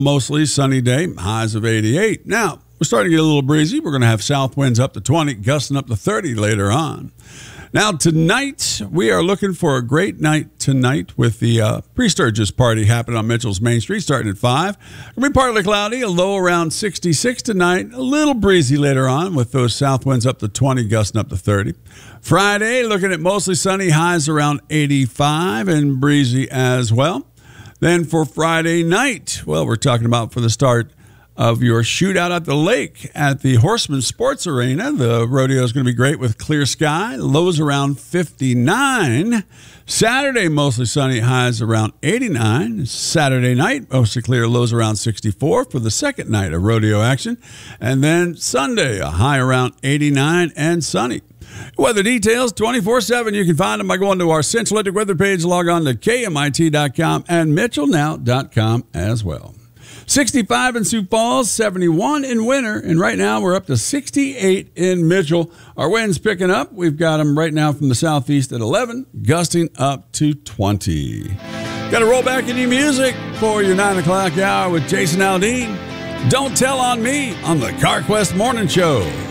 Mostly sunny day, highs of 88. Now, we're starting to get a little breezy. We're going to have south winds up to 20, gusting up to 30 later on. Now, tonight, we are looking for a great night tonight with the Pre-Sturgis party happening on Mitchell's Main Street starting at 5. It'll be partly cloudy, a low around 66 tonight, a little breezy later on with those south winds up to 20, gusting up to 30. Friday, looking at mostly sunny, highs around 85 and breezy as well. Then for Friday night, well, we're talking about for the start of your shootout at the lake at the Horseman Sports Arena. The rodeo is going to be great with clear sky, lows around 59. Saturday, mostly sunny, highs around 89. Saturday night, mostly clear, lows around 64 for the second night of rodeo action. And then Sunday, a high around 89 and sunny. Weather details 24/7. You can find them by going to our Central Electric weather page. Log on to KMIT.com and MitchellNow.com as well. 65 in Sioux Falls, 71 in Winter, and right now we're up to 68 in Mitchell. Our winds picking up. We've got them right now from the southeast at 11, gusting up to 20. Got to roll back any music for your 9 o'clock hour with Jason Aldean. Don't Tell on Me on the CarQuest Morning Show.